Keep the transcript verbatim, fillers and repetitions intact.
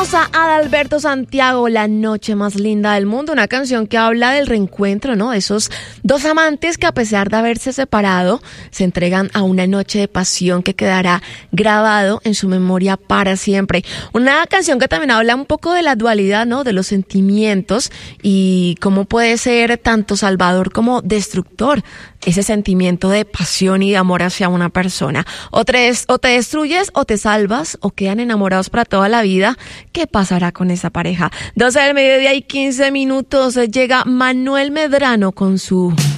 Escuchamos a Adalberto Santiago, La noche más linda del mundo, una canción que habla del reencuentro, ¿no? Esos dos amantes que a pesar de haberse separado, se entregan a una noche de pasión que quedará grabado en su memoria para siempre. Una canción que también habla un poco de la dualidad, ¿no? De los sentimientos y cómo puede ser tanto salvador como destructor ese sentimiento de pasión y de amor hacia una persona. O te, o te destruyes o te salvas o quedan enamorados para toda la vida. ¿Qué pasará con esa pareja? doce del mediodía y quince minutos. Llega Manuel Medrano con su